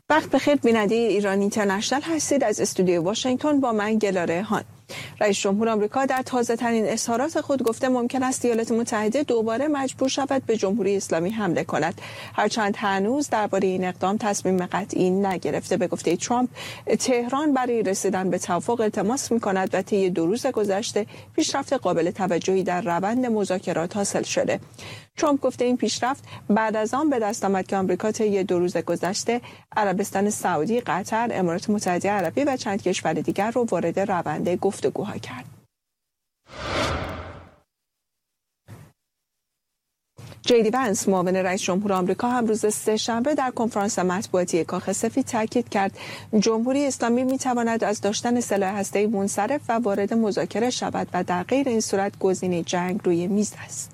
وقت بخیر بیننده ایران اینترنشنال هستید. از استودیوی واشنگتن با من گلاره هان. رئیس جمهور آمریکا در تازه‌ترین اظهارات خود گفته ممکن است ایالات متحده دوباره مجبور شود به جمهوری اسلامی حمله کند، هرچند هنوز درباره این اقدام تصمیم قطعی نگرفته. به گفته ترامپ، تهران برای رسیدن به توافق التماس می‌کند و طی 2 روز گذشته پیشرفت قابل توجهی در روند مذاکرات حاصل شده. ترامپ گفته این پیشرفت بعد از آن به دست آمد که آمریکا طی 2 روز گذشته عربستان سعودی، قطر، امارات متحده عربی و چند کشور دیگر را وارد روند گفتگوها کرد. جی دی ونس، معاون رئیس جمهور آمریکا، هم روز سه‌شنبه در کنفرانس مطبوعاتی کاخ سفید تاکید کرد جمهوری اسلامی می‌تواند از داشتن سلاح هسته‌ای منصرف و وارد مذاکره شود و در غیر این صورت گزینه جنگ روی میز است.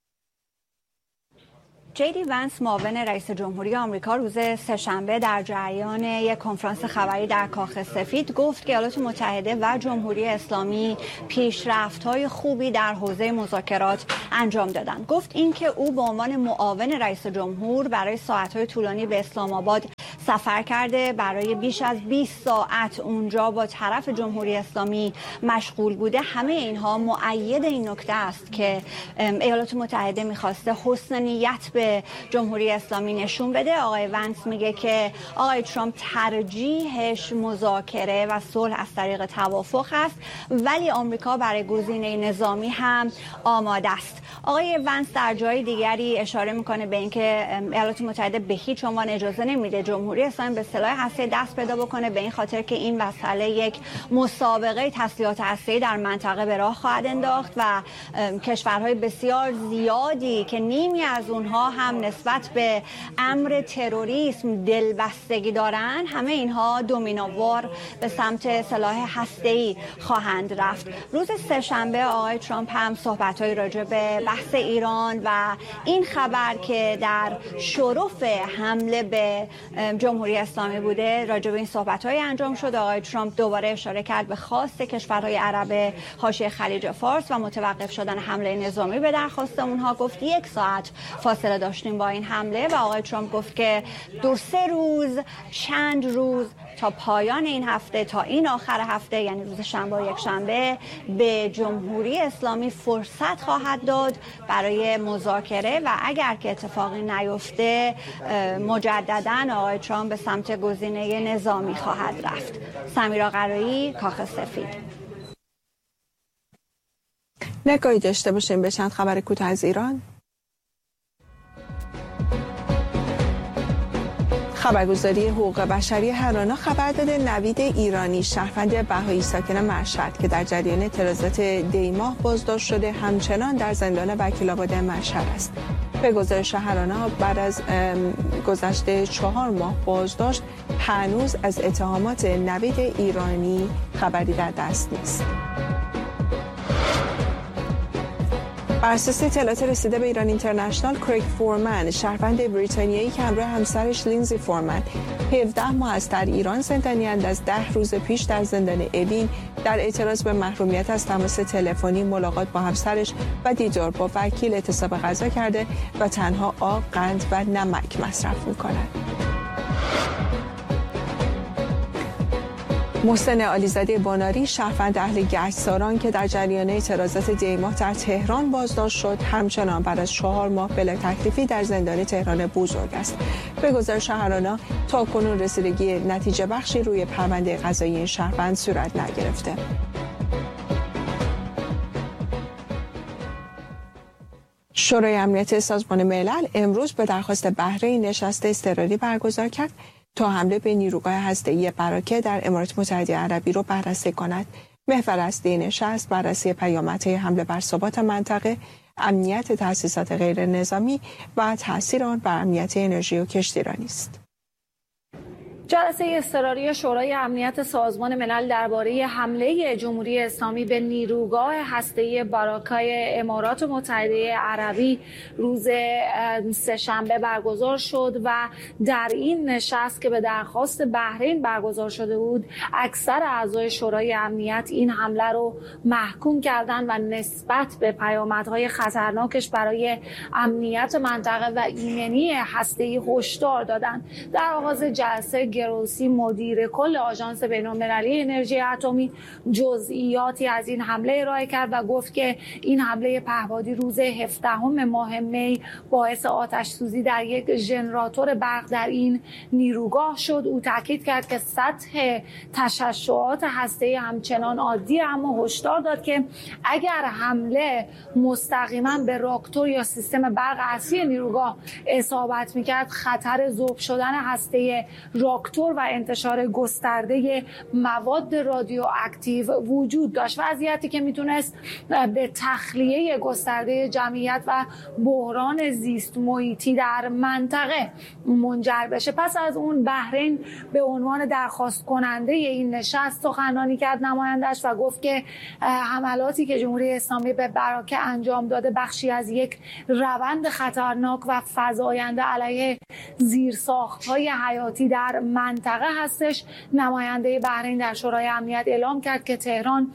جی دی ونس، معاون رئیس جمهوری آمریکا، روز سه‌شنبه در جریان یک کنفرانس خبری در کاخ سفید گفت که ایالات متحده و جمهوری اسلامی پیشرفت‌های خوبی در حوزه مذاکرات انجام دادند. گفت اینکه او به عنوان معاون رئیس جمهور برای ساعت‌های طولانی به اسلام آباد سفر کرده، برای بیش از 20 ساعت اونجا با طرف جمهوری اسلامی مشغول بوده. همه اینها مؤید این نکته است که ایالات متحده می‌خواسته حسن نیت به جمهوری اسلامی نشون بده. آقای ونس میگه که آقای ترامپ ترجیحش مذاکره و صلح از طریق توافق است، ولی آمریکا برای گزینه نظامی هم آماده است. آقای ونس در جای دیگری اشاره میکنه به اینکه ایالات متحده به هیچ عنوان اجازه نمیده جمهوری اسلامی به سلاح هسته‌ای دست پیدا بکنه، به این خاطر که این مسئله یک مسابقه تسلیحات هسته‌ای در منطقه به راه خواهد انداخت و کشورهای بسیار زیادی که نیمی از اونها هم نسبت به امر تروریسم دلبستگی دارند، همه اینها دومینووار به سمت سلاح هسته‌ای خواهند رفت. روز سه‌شنبه آقای ترامپ هم صحبت‌های راجع به بحث ایران و این خبر که در شرف حمله به جمهوری اسلامی بوده، راجع به این صحبت‌های انجام شد. آقای ترامپ دوباره اشاره کرد به خواست کشورهای عرب حاشیه خلیج فارس و متوقف شدن حمله نظامی به درخواست اونها. گفت 1 ساعت فاصله داشتیم با این حمله و آقای ترامپ گفت که 2-3 روز، چند روز تا پایان این هفته، تا این آخر هفته، یعنی روز شنبه و یک شنبه، به جمهوری اسلامی فرصت خواهد داد برای مذاکره و اگر که اتفاقی نیفته مجددا آقای ترامپ به سمت گزینه نظامی خواهد رفت. سمیرا قرایی، کاخ سفید. نگاهی داشته باشیم به چند خبر کوتاه از ایران. خبرگزاری حقوق بشری هرانا خبر داده نوید ایرانی، شهروند بهایی ساکن مشهد که در جریان اعتراضات دیماه بازداشت شده، همچنان در زندان وکیل‌آباد مشهد است. به گزارش هرانا بعد از گذشته 4 ماه بازداشت هنوز از اتهامات نوید ایرانی خبری در دست نیست. بر اساس اطلاعات رسیده به ایران اینترنشنال، کریگ فورمن، شهروند بریتانیایی که همراه همسرش لینزی فورمن 17 ماه است در ایران زندانی‌اند، از 10 روز پیش در زندان اوین در اعتراض به محرومیت از تماس تلفنی، ملاقات با همسرش و دیدار با وکیل اعتصاب غذا کرده و تنها آب، قند و نمک مصرف می‌کند. محسن علیزاده باناری، شهروند اهل گچساران که در جریان اعتراضات دیماه در تهران بازداشت شد، همچنان بعد از 4 ماه بلا تکلیفی در زندان تهران بزرگ است. به گزارش هرانا تاکنون رسیدگی نتیجه بخشی روی پرونده قضایی این شهروند صورت نگرفته. شورای امنیت سازمان ملل امروز به درخواست بحرین نشست اضطراری برگزار کرد تا حمله به نیروگاه هسته‌ای براکه در امارات متحده عربی رو بررسی کند. محور اصلی نشست بررسی پیامدهای حمله بر ثبات منطقه، امنیت تأسیسات غیر نظامی و تأثیر آن بر امنیت انرژی و کشتیرانی است. جلسه اضطراری شورای امنیت سازمان ملل درباره حمله جمهوری اسلامی به نیروگاه هسته‌ای باراکای امارات متحده عربی روز سه‌شنبه برگزار شد و در این نشست که به درخواست بحرین برگزار شده بود، اکثر اعضای شورای امنیت این حمله رو محکوم کردند و نسبت به پیامدهای خطرناکش برای امنیت منطقه و ایمنی هسته‌ای هشدار دادند. در آغاز جلسه گروسی مدیر کل آژانس بین‌المللی انرژی اتمی جزئیاتی از این حمله ارائه کرد و گفت که این حمله پهپادی روز 17 ماه می باعث آتش سوزی در یک ژنراتور برق در این نیروگاه شد. او تاکید کرد که سطح تشعشعات هسته‌ای همچنان عادی، اما هشدار داد که اگر حمله مستقیما به راکتور یا سیستم برق اصلی نیروگاه اصابت می‌کرد، خطر ذوب شدن هسته راکتور و انتشار گسترده مواد رادیواکتیو وجود داشت، وضعیتی که میتونست به تخلیه گسترده جمعیت و بحران زیست محیطی در منطقه منجر بشه. پس از اون بحرین به عنوان درخواست کننده این نشست سخنرانی کرد نمایندش و گفت که حملاتی که جمهوری اسلامی به براکه انجام داده بخشی از یک روند خطرناک و فزاینده علیه زیرساخت‌های حیاتی در منطقه هستش. نماینده بحرین در شورای امنیت اعلام کرد که تهران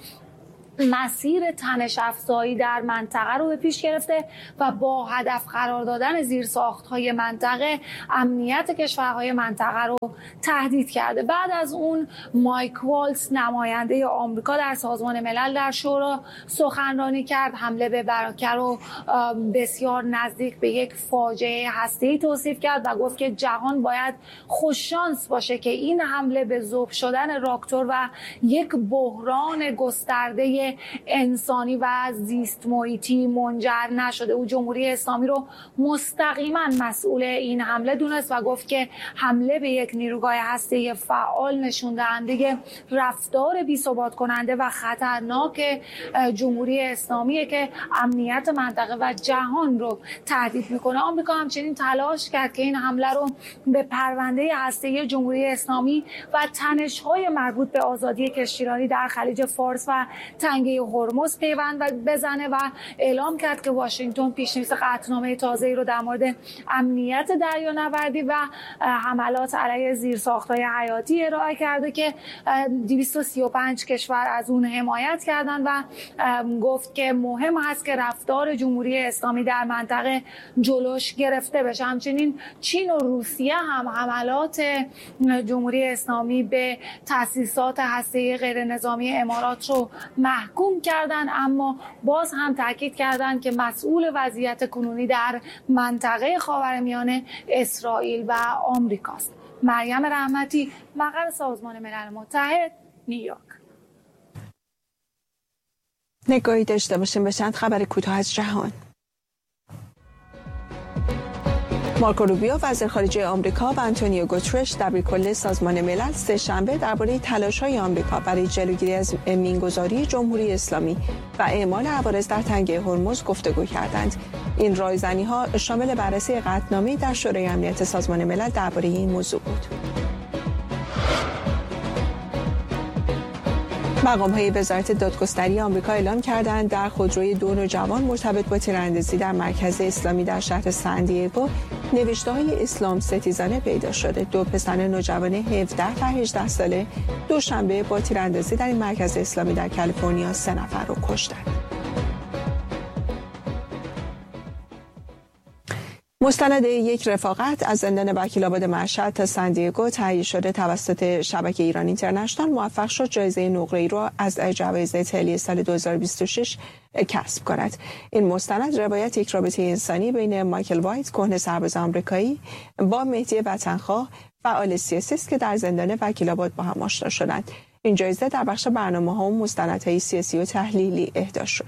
مسیر تنش افزایی در منطقه رو به پیش گرفته و با هدف قرار دادن زیرساخت‌های منطقه امنیت کشورهای منطقه رو تهدید کرده. بعد از اون مایک والتز نماینده آمریکا در سازمان ملل در شورا سخنرانی کرد. حمله به براکه رو بسیار نزدیک به یک فاجعه هسته‌ای توصیف کرد و گفت که جهان باید خوششانس باشه که این حمله به ذوب شدن راکتور و یک بحران گسترده انسانی و زیست محیطی منجر نشده. او جمهوری اسلامی رو مستقیما مسئول این حمله دونست و گفت که حمله به یک نیروگاه هسته‌ای فعال نشون دهنده رفتار بی‌ثبات کننده و خطرناک جمهوری اسلامیه که امنیت منطقه و جهان رو تهدید میکنه. آمریکا همچنین تلاش کرد که این حمله رو به پرونده هسته‌ای جمهوری اسلامی و تنش‌های مربوط به آزادی کشتیرانی در خلیج فارس و تنگه هرمز پیوند بزنه و اعلام کرد که واشنگتن پیشنهاد قطعنامه تازه‌ای رو در مورد امنیت دریانوردی و حملات علیه زیرساخت‌های حیاتی ارائه کرده که 235 کشور از اون حمایت کردن و گفت که مهم هست که رفتار جمهوری اسلامی در منطقه جلوش گرفته بشه. همچنین چین و روسیه هم حملات جمهوری اسلامی به تأسیسات هسته‌ای غیر نظامی امارات رو محکوم کردن، اما باز هم تاکید کردند که مسئول وضعیت کنونی در منطقه خاورمیانه اسرائیل و آمریکاست. مریم رحمتی، مقر سازمان ملل متحد، نیویورک. نگاهی داشته باشیم به چند خبر کوتاه از جهان. مارکو روبیو وزیر خارجه آمریکا و آنتونیو گوترش دبیرکل سازمان ملل سه‌شنبه درباره تلاش‌های آمریکا برای جلوگیری از مینگذاری جمهوری اسلامی و اعمال عوارض در تنگه هرمز گفتگو کردند. این رایزنی‌ها شامل بررسی قطعنامه‌ای در شورای امنیت سازمان ملل درباره این موضوع بود. مقام‌های وزارت دادگستری آمریکا اعلام کردند در خودروی دو نوجوان مرتبط با تیراندازی در مرکز اسلامی در شهر ساندیگو نوشته‌های اسلام ستیزانه پیدا شده. دو پسر نوجوان 17 و 18 ساله دوشنبه با تیراندازی در این مرکز اسلامی در کالیفرنیا 3 نفر را کشتند. مستند یک رفاقت از زندان وکیل‌آباد مشهد تا ساندیگو تهیه شده توسط شبکه ایران اینترنشنال موفق شد جایزه نقره‌ای را از جوایز تلی سال 2026 کسب کند. این مستند روایت یک رابطه انسانی بین مایکل وایت، کهنه سرباز آمریکایی، با مهدی وطنخواه، فعال سیاسی است که در زندان وکیل‌آباد با هم آشنا شدند. این جایزه در بخش برنامه‌ها و مستندهای سیاسی و تحلیلی اهدا شد.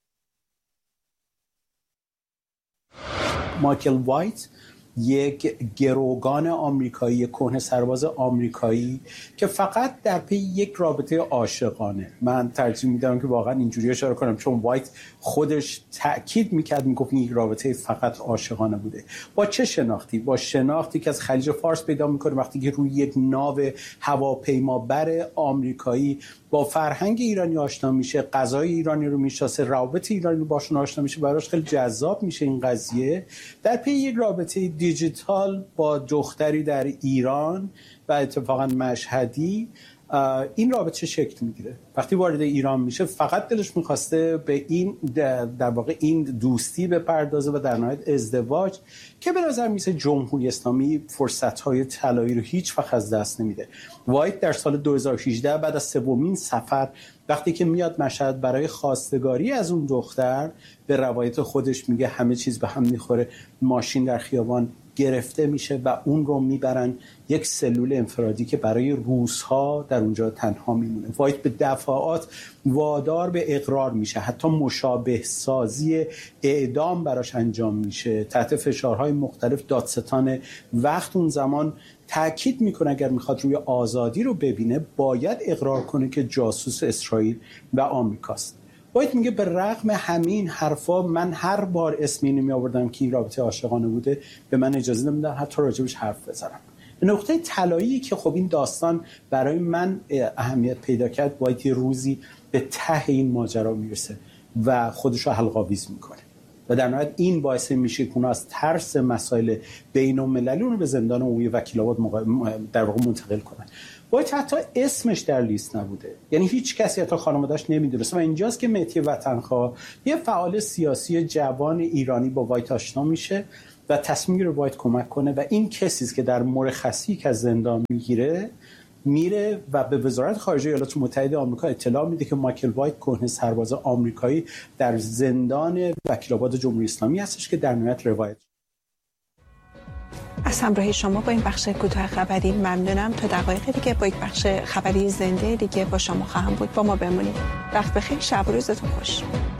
مایکل وایت یک گروگان آمریکایی، کهنه سرباز آمریکایی که فقط در پی یک رابطه عاشقانه، من ترجیح میدم که واقعا اینجوری اشاره کنم چون وایت خودش تأکید میکرد، میگفت این یک رابطه فقط عاشقانه بوده. با چه شناختی؟ با شناختی که از خلیج فارس پیدا میکنه وقتی که روی یک ناو هواپیمابر آمریکایی با فرهنگ ایرانی آشنا میشه، غذای ایرانی رو میشناسه، روابط ایرانی رو باشون آشنا میشه، براش خیلی جذاب میشه این قضیه. در پی یک رابطه دیجیتال با دختری در ایران و اتفاقا مشهدی این رابطه شکل میگیره. وقتی وارد ایران میشه فقط دلش میخواسته به این در واقع این دوستی بپردازه و در نهایت ازدواج که به نظر میسه جمهوری اسلامی فرصت‌های طلایی رو هیچ وقت از دست نمیده. وایت در سال 2018 بعد از سومین سفر وقتی که میاد مشهد برای خواستگاری از اون دختر، به روایت خودش میگه همه چیز به هم میخوره، ماشین در خیابان گرفته میشه و اون رو میبرن یک سلول انفرادی که برای روزها در اونجا تنها میمونه. وایت به دفعات وادار به اقرار میشه، حتی مشابه سازی اعدام براش انجام میشه، تحت فشارهای مختلف دادستان وقت اون زمان تأکید میکنه اگر میخواد روی آزادی رو ببینه باید اقرار کنه که جاسوس اسرائیل و آمریکاست. وایت میگه به رغم همین حرفا من هر بار اسم اینو می آوردم که این رابطه عاشقانه بوده به من اجازه نمیدن حتی راجبش حرف بزنم. نقطه طلایی که خب این داستان برای من اهمیت پیدا کرد، وایت یه روزی به ته این ماجرا میرسه و خودش رو حلق‌آویز میکنه و در نهایت این باعث میشه که اون از ترس مسائل بین‌المللی اون رو به زندان عمومی وکیل آباد در واقع منتقل کنن. وایت حتی اسمش در لیست نبوده، یعنی هیچ کسی حتی خانواده‌اش نمیدونست و اینجاست که مهدی وطنخواه یه فعال سیاسی جوان ایرانی با وایت آشنا میشه و تصمیم میگیره وایت کمک کنه و این کسی است که در مرخصی که از زندان میره و به وزارت خارجه ایالات متحده آمریکا اطلاع میده که مایکل وایت کهنه سرباز آمریکایی در زندان وکیل آباد جمهوری اسلامی هستش که در نهایت روایت. از همراهی شما با این بخش کوتاه خبری ممنونم. تا دقایق دیگه با یک بخش خبری زنده دیگه با شما خواهم بود. با ما بمونید. وقت بخیر، شب و روزتون خوش.